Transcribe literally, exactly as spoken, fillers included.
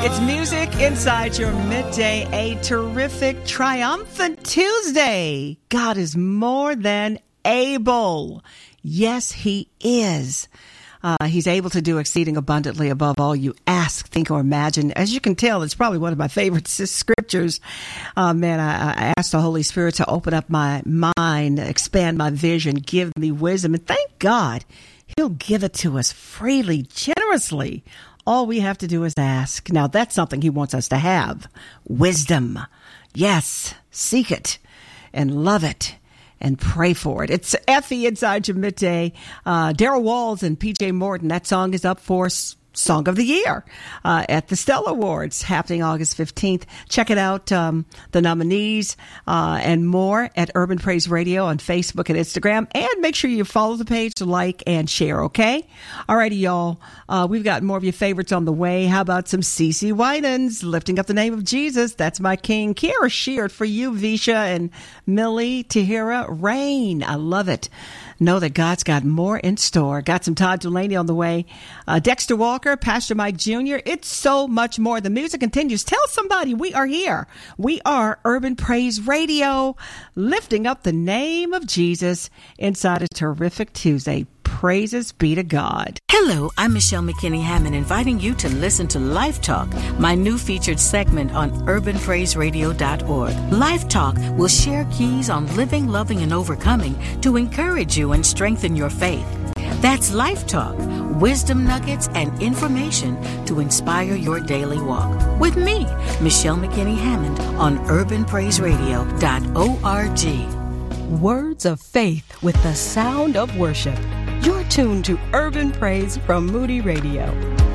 It's music inside your midday, a terrific, triumphant Tuesday. God is more than able. Yes, he is. Uh, he's able to do exceeding abundantly above all you ask, think, or imagine. As you can tell, it's probably one of my favorite scriptures. Uh, man, I, I asked the Holy Spirit to open up my mind, expand my vision, give me wisdom. And thank God, he'll give it to us freely, generously. All we have to do is ask. Now, that's something he wants us to have. Wisdom. Yes, seek it and love it. And pray for it. It's Effie inside your midday. Uh, Daryl Walls and P J Morton. That song is up for S- Song of the Year uh, at the Stella Awards happening August fifteenth. Check it out. Um, the nominees uh, and more at Urban Praise Radio on Facebook and Instagram. And make sure you follow the page, like, and share, okay? All righty, y'all. Uh, we've got more of your favorites on the way. How about some CeCe Winans, Lifting Up the Name of Jesus? That's my king. Kiara Sheard for you, Visha and Millie, Tahira, Rain. I love it. Know that God's got more in store. Got some Todd Dulaney on the way. Uh, Dexter Walker, Pastor Mike Junior It's so much more. The music continues. Tell somebody we are here. We are Urban Praise Radio, lifting up the name of Jesus inside a terrific Tuesday. Praises be to God. Hello, I'm Michelle McKinney Hammond, inviting you to listen to Life Talk, my new featured segment on urban praise radio dot org. Life Talk will share keys on living, loving, and overcoming to encourage you and strengthen your faith. That's Life Talk, wisdom nuggets and information to inspire your daily walk. With me, Michelle McKinney Hammond, on urban praise radio dot org. Words of faith with the sound of worship. You're tuned to Urban Praise from Moody Radio.